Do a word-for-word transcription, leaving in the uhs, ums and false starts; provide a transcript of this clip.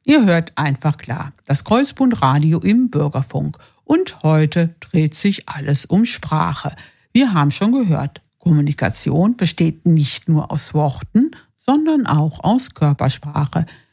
Ihr hört einfach klar, das Kreuzbundradio im Bürgerfunk. Und heute dreht sich alles um Sprache. Wir haben schon gehört, Kommunikation besteht nicht nur aus Worten, sondern auch aus Körpersprache.